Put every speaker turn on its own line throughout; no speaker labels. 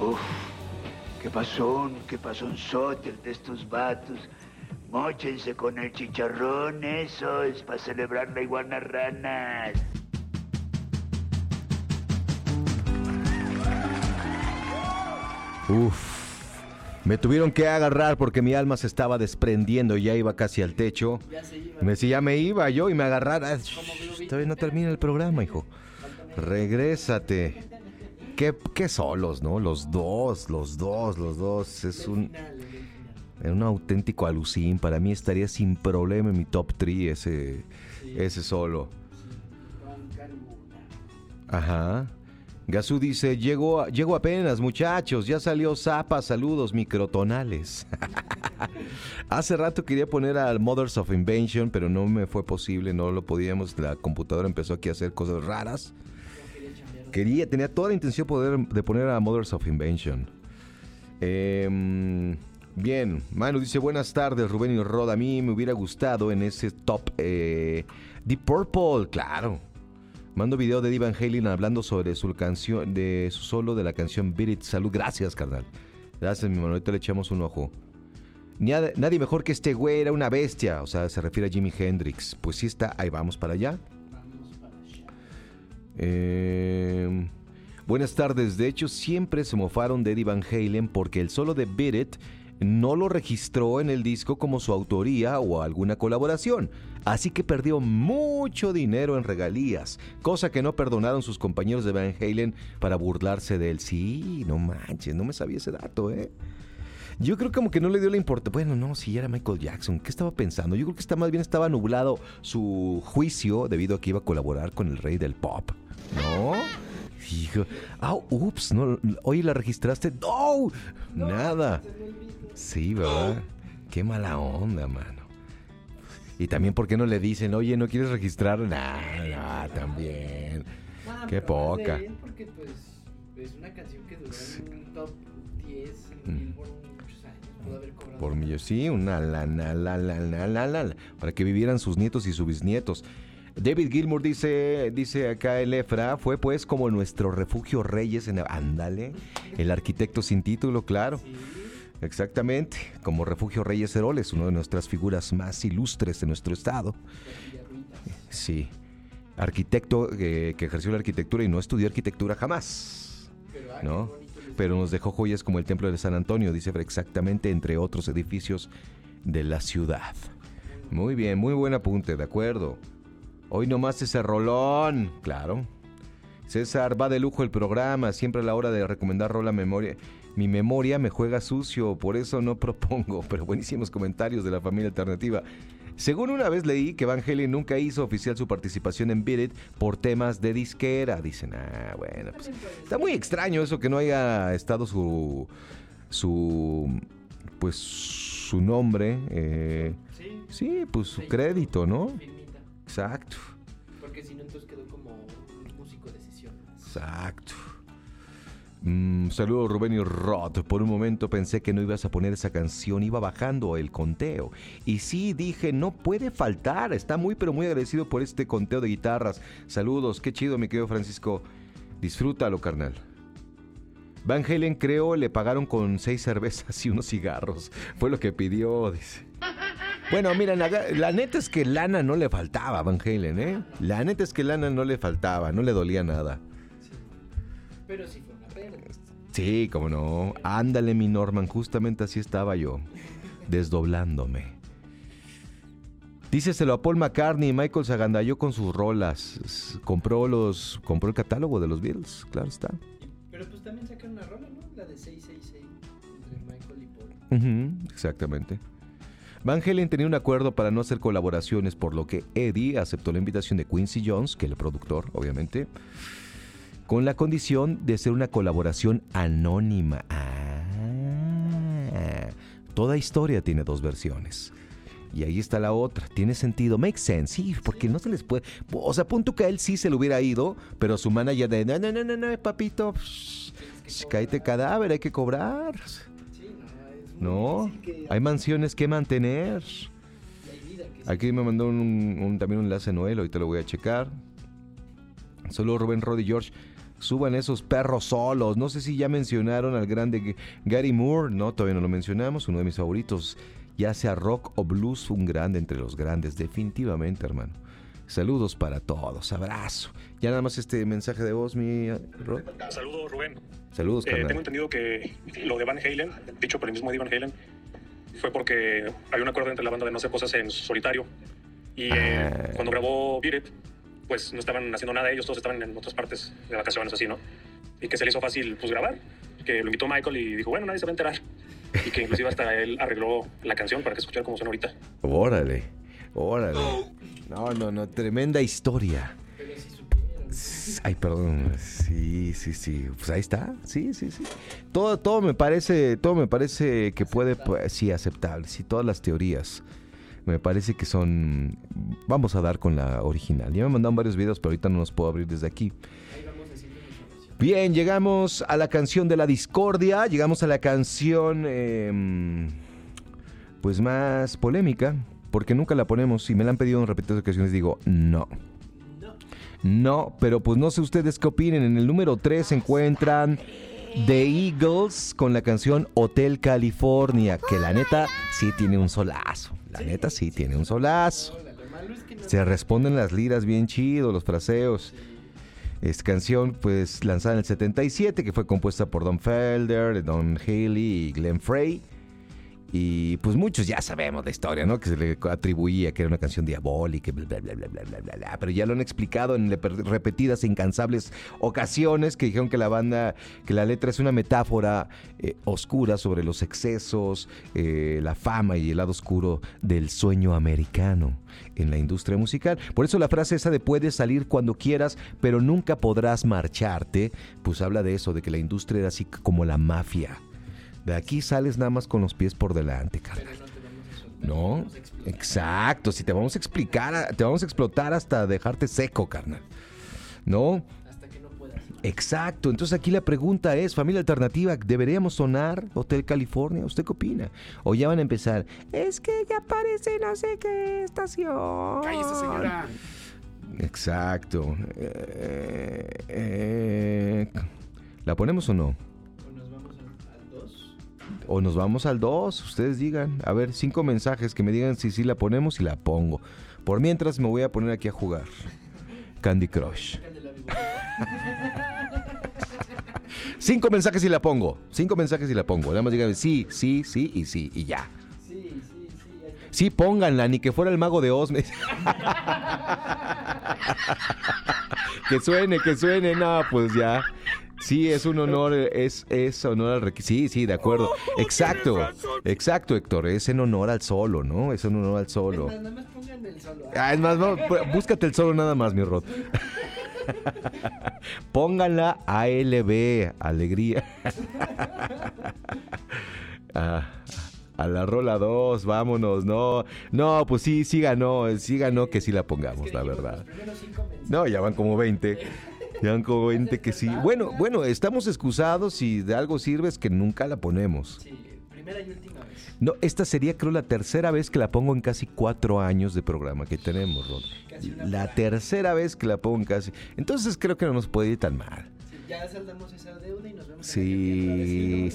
Uf, qué pasonzote el de estos vatos. Móchense con el chicharrón, eso es para celebrar la iguana ranas.
Uf, me tuvieron que agarrar porque mi alma se estaba desprendiendo, ya iba casi al techo. Me decía, ya me iba yo y me agarraron. Todavía no termina el programa, hijo. Regrésate. Qué solos, ¿no? Los dos. Es un auténtico alucín. Para mí estaría sin problema en mi top 3 ese solo. Ajá. Gazú dice, llego apenas, muchachos, ya salió Zapa, saludos microtonales. Hace rato quería poner al Mothers of Invention, pero no me fue posible, no lo podíamos, la computadora empezó aquí a hacer cosas raras. Tenía toda la intención de poner a Mothers of Invention. Bien, Manu dice, buenas tardes, Rubén y Rod, a mí me hubiera gustado en ese top Deep Purple, claro. Mando video de Eddie Van Halen hablando sobre su canción, de su solo de la canción Beat It. Salud, gracias, carnal. Gracias, mi mano. Ahorita le echamos un ojo. Nadie mejor que este güey, era una bestia. O sea, se refiere a Jimi Hendrix. Pues sí está, ahí vamos para allá. Buenas tardes. De hecho, siempre se mofaron de Eddie Van Halen porque el solo de Beat It no lo registró en el disco como su autoría o alguna colaboración. Así que perdió mucho dinero en regalías, cosa que no perdonaron sus compañeros de Van Halen para burlarse de él. Sí, no manches, no me sabía ese dato, ¿eh? Yo creo como que no le dio la importancia. Bueno, no, si era Michael Jackson, ¿qué estaba pensando? Yo creo que más bien estaba nublado su juicio debido a que iba a colaborar con el rey del pop, ¿no? Hijo, ups, no, oye, ¿la registraste? ¡No! Nada. Sí, ¿verdad? Qué mala onda, mano. Y también, ¿por qué no le dicen, oye, ¿no quieres registrar? Nah, también. Qué poca.
Porque, pues, es una canción que duró en un top 10 en Billboard muchos años. Pudo haber cobrado.
Por millones, sí, una la. Para que vivieran sus nietos y sus bisnietos. David Gilmour dice acá el Efra, fue pues como nuestro refugio Reyes en... Ándale, el arquitecto sin título, claro. Sí. Exactamente, como Refugio Reyes Heroles, una de nuestras figuras más ilustres de nuestro estado. Sí, arquitecto que ejerció la arquitectura y no estudió arquitectura jamás, ¿no? Pero nos dejó joyas como el Templo de San Antonio, dice exactamente, entre otros edificios de la ciudad. Muy bien, muy buen apunte, de acuerdo. Hoy nomás ese rolón, claro. César, va de lujo el programa, siempre a la hora de recomendar rola memoria. Mi memoria me juega sucio, por eso no propongo, pero buenísimos comentarios de la familia alternativa. Según una vez leí que Van Halen nunca hizo oficial su participación en Beat It por temas de disquera. Dicen, bueno, pues está muy extraño eso que no haya estado su nombre, sí, pues su crédito, ¿no? Exacto.
Porque si no, entonces quedó como un músico de sesión.
Exacto. Saludos Rubén y Rod. Por un momento pensé que no ibas a poner esa canción, iba bajando el conteo. Y sí, dije, no puede faltar. Está muy pero muy agradecido por este conteo de guitarras. Saludos, qué chido mi querido Francisco. Disfrútalo, carnal. Van Halen creo le pagaron con 6 cervezas y unos cigarros. Fue lo que pidió, dice. Bueno, mira, la neta es que lana no le faltaba a Van Halen, ¿eh? La neta es que lana no le faltaba, no le dolía nada.
Sí. Pero sí fue una pérdida.
Sí, cómo no. Ándale, mi Norman, justamente así estaba yo, desdoblándome. Díceselo a Paul McCartney, Michael se agandalló con sus rolas. Compró el catálogo de los Beatles, claro está.
Pero pues también sacaron una rola, ¿no? La de 666 entre Michael y Paul.
Exactamente. Van Halen tenía un acuerdo para no hacer colaboraciones, por lo que Eddie aceptó la invitación de Quincy Jones, que es el productor, obviamente, con la condición de ser una colaboración anónima. Toda historia tiene 2 versiones. Y ahí está la otra. Tiene sentido. Make sense. Sí, porque no se les puede... O sea, punto que a él sí se le hubiera ido, pero su manager de... No, papito. Cállate cadáver, hay que cobrar. No, hay mansiones que mantener. Aquí me mandó también un enlace Noel, ahorita lo voy a checar. Solo Rubén, Rod y George. Suban esos perros solos. No sé si ya mencionaron al grande Gary Moore. No, todavía no lo mencionamos. Uno de mis favoritos. Ya sea rock o blues, un grande entre los grandes. Definitivamente, hermano. Saludos para todos. Abrazo. Ya nada más este mensaje de voz, mi Rod.
Saludos, Rubén.
Saludos, carnal.
Tengo entendido que lo de Van Halen, dicho por el mismo Eddie Van Halen, fue porque había un acuerdo entre la banda de no hacer cosas en solitario. Y cuando grabó Beat It, pues no estaban haciendo nada ellos, todos estaban en otras partes de vacaciones, así, ¿no? Y que se le hizo fácil, pues, grabar. Que lo invitó Michael y dijo, bueno, nadie se va a enterar. Y que inclusive hasta él arregló la canción para que escuchara cómo suena ahorita.
Órale. No, tremenda historia.
Pero sí supieron.
Ay, perdón. Sí. Pues ahí está. Sí. Todo me parece que puede, pues, sí, aceptable. Sí, todas las teorías me parece que son. Vamos a dar con la original. Ya me mandaron varios videos, pero ahorita no los puedo abrir desde aquí.
Ahí vamos haciendo nuestra versión.
Bien, llegamos a la canción de la discordia. Llegamos a la canción pues más polémica, porque nunca la ponemos. Y me la han pedido en repetidas ocasiones. Digo, no, pero pues no sé ustedes qué opinen. En el número 3 se encuentran The Eagles con la canción Hotel California, que la neta sí tiene un solazo. Tiene un solazo.
Lo malo es que no.
Se responden las liras bien chido, los fraseos. Esta canción, pues, lanzada en el 77, que fue compuesta por Don Felder, Don Haley y Glenn Frey. Y pues muchos ya sabemos la historia, ¿no? Que se le atribuía que era una canción diabólica, bla, bla, bla, bla, bla, bla, bla, bla. Pero ya lo han explicado en repetidas e incansables ocasiones, que dijeron que la letra es una metáfora oscura sobre los excesos, la fama y el lado oscuro del sueño americano en la industria musical. Por eso la frase esa de puedes salir cuando quieras, pero nunca podrás marcharte, pues habla de eso, de que la industria era así como la mafia. De aquí sales nada más con los pies por delante, carnal.
Pero no te vamos a soltar.
No,
te vamos a explotar.
exacto. Si te vamos a explicar, te vamos a explotar hasta dejarte seco, carnal. ¿No?
Hasta que no puedas más.
Exacto. Entonces aquí la pregunta es, familia alternativa, ¿deberíamos sonar Hotel California? ¿Usted qué opina? O ya van a empezar, es que ya parece no sé qué estación.
¡Cállese, señora!
Exacto. ¿La ponemos o no?
O nos vamos al 2.
O nos vamos al 2, ustedes digan. A ver, 5 mensajes que me digan si sí la ponemos y la pongo. Por mientras me voy a poner aquí a jugar Candy Crush. 5 mensajes y la pongo. Nada más digan sí y ya.
Sí.
Sí, pónganla, ni que fuera el mago de Oz. Que suene, no, pues ya. Sí, es un honor, es honor al requisito. Sí, de acuerdo. Exacto, Héctor, es en honor al solo, ¿no? Es en honor al solo.
Nada más pongan el solo.
Es más, búscate el solo nada más, mi Rod. Pónganla ALB, alegría. A la rola 2, vámonos, no, pues sí ganó que sí la pongamos, la verdad. No, ya van como 20. Que sí. Bueno, estamos excusados. Si de algo sirve es que nunca la ponemos.
Sí, primera y última vez.
No, esta sería creo la tercera vez que la pongo en casi 4 años de programa que tenemos, Rod. La tercera vez que la pongo en casi. Entonces creo que no nos puede ir tan mal.
Sí, ya saldamos esa deuda y nos vemos.
Sí.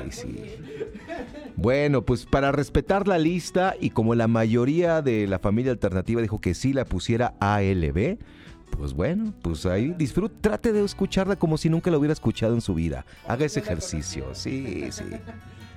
Bueno, pues para respetar la lista y como la mayoría de la familia alternativa dijo que sí la pusiera ALB, pues bueno, pues ahí trate de escucharla como si nunca la hubiera escuchado en su vida. Haga ese ejercicio, sí.